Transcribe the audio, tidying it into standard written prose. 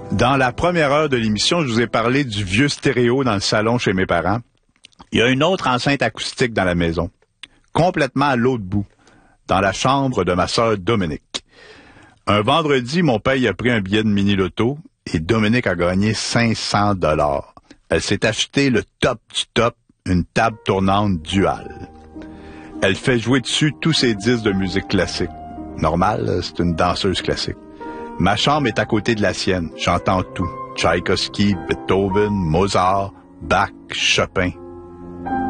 Dans la première heure de l'émission, je vous ai parlé du vieux stéréo dans le salon chez mes parents. Il y a une autre enceinte acoustique dans la maison, complètement à l'autre bout, dans la chambre de ma sœur Dominique. Un vendredi, mon père a pris un billet de mini-loto et Dominique a gagné 500 $. Elle s'est acheté le top du top, une table tournante duale. Elle fait jouer dessus tous ses disques de musique classique. Normal, c'est une danseuse classique. Ma chambre est à côté de la sienne. J'entends tout. Tchaïkovski, Beethoven, Mozart, Bach, Chopin.